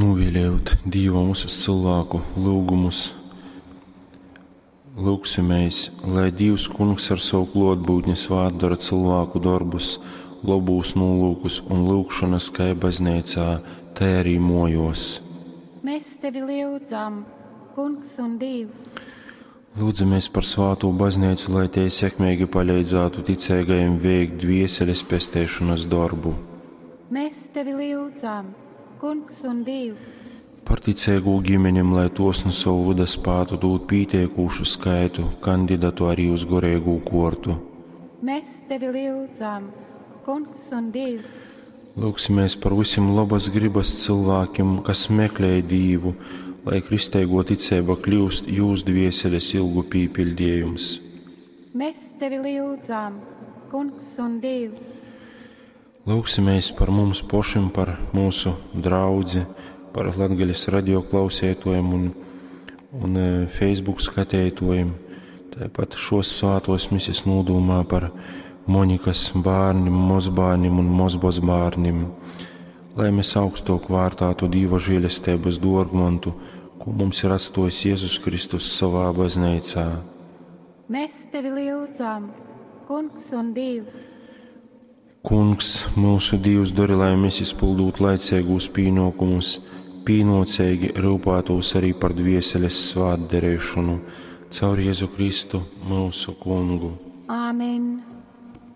Novēlējot Dievam uz cilvēku lūgumus, lūgsimies, lai Dievs Kungs ar savu klātbūtni svētdara cilvēku darbus, labus nolūkus un lūgšanas kā baznīcā, tā arī mojos. Mēs tevi lūdzam, Kungs un Dievs. Lūdzamies par svāto baznīcu, lai tie sekmīgi palīdzētu ticīgajiem veikt dvieseles pestēšanas darbu. Mēs tevi lūdzam, Kungs un Dievs. Par ticīgu ģimeņiem, lai tos no savu vada spētu dot pietiekušu skaitu kandidatu arī uz gorīgu kortu. Mēs tevi lūdzam, Kungs un Dievs. Lūksimies par visiem labas gribas cilvēkiem, kas meklē Dievu, lai kristīgo ticība kļūst jūs dvieseles ilgu pīpildījums. Mēs tevi lūdzam, Kungs un Dievs. Lūksimies par mums pašiem, par mūsu draudzi, par Latgaļas radio klausētojiem un Facebook skatētojiem. Tāpat šos svētos misijas nodomā par Monikas bērniem, mozbērniem un mozbozbērniem, lai mēs augstāk vērtātu Dieva žēlastības dārgumu, ko mums ir atstājis Jēzus Kristus savā baznīcā. Mēs tevi lūdzam, Kungs un Dievs. Kungs, mūsu Dievs, dori, lai mēs izpildītu laicīgus pienākumus, pienācīgi rūpētos arī par dvieseles svētdarīšanu, caur Jēzu Kristu, mūsu Kungu. Āmen.